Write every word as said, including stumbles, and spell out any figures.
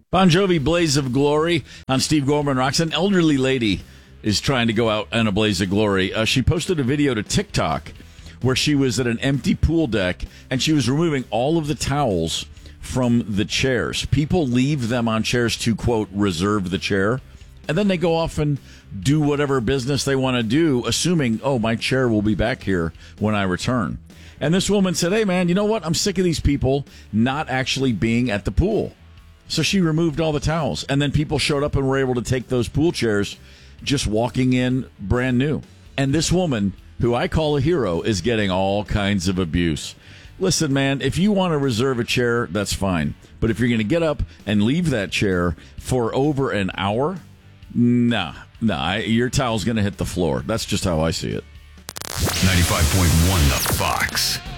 Bon Jovi, Blaze of Glory on Steve Gorman Rocks. An elderly lady is trying to go out in a blaze of glory. Uh, she posted a video to TikTok where she was at an empty pool deck and she was removing all of the towels from the chairs. People leave them on chairs to, quote, reserve the chair. And then they go off and do whatever business they want to do, assuming, oh, my chair will be back here when I return. And this woman said, hey, man, you know what? I'm sick of these people not actually being at the pool. So she removed all the towels. And then people showed up and were able to take those pool chairs just walking in brand new. And this woman, who I call a hero, is getting all kinds of abuse. Listen, man, if you want to reserve a chair, that's fine. But if you're going to get up and leave that chair for over an hour, nah, nah, your towel's going to hit the floor. That's just how I see it. ninety-five point one The Fox.